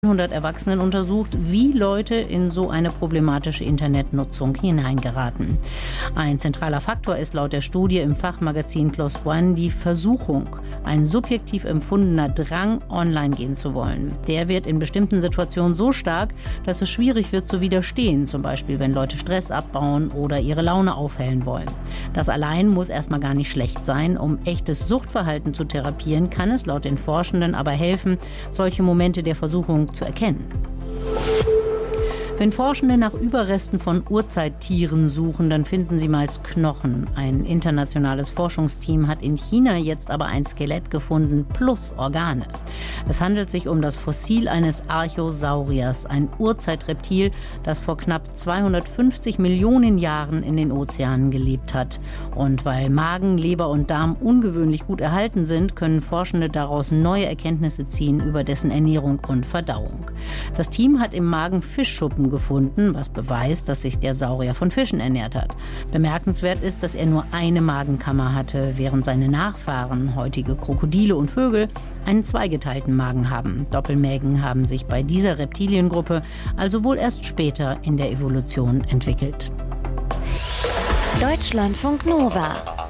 100 Erwachsenen untersucht, wie Leute in so eine problematische Internetnutzung hineingeraten. Ein zentraler Faktor ist laut der Studie im Fachmagazin PLOS ONE die Versuchung, ein subjektiv empfundener Drang, online gehen zu wollen. Der wird in bestimmten Situationen so stark, dass es schwierig wird zu widerstehen, zum Beispiel wenn Leute Stress abbauen oder ihre Laune aufhellen wollen. Das allein muss erstmal gar nicht schlecht sein. Um echtes Suchtverhalten zu therapieren, kann es laut den Forschenden aber helfen, solche Momente der Versuchung zu erkennen. Wenn Forschende nach Überresten von Urzeittieren suchen, dann finden sie meist Knochen. Ein internationales Forschungsteam hat in China jetzt aber ein Skelett gefunden plus Organe. Es handelt sich um das Fossil eines Archosauriers, ein Urzeitreptil, das vor knapp 250 Millionen Jahren in den Ozeanen gelebt hat. Und weil Magen, Leber und Darm ungewöhnlich gut erhalten sind, können Forschende daraus neue Erkenntnisse ziehen über dessen Ernährung und Verdauung. Das Team hat im Magen Fischschuppen gefunden, was beweist, dass sich der Saurier von Fischen ernährt hat. Bemerkenswert ist, dass er nur eine Magenkammer hatte, während seine Nachfahren, heutige Krokodile und Vögel, einen zweigeteilten Magen haben. Doppelmägen haben sich bei dieser Reptiliengruppe also wohl erst später in der Evolution entwickelt. Deutschlandfunk Nova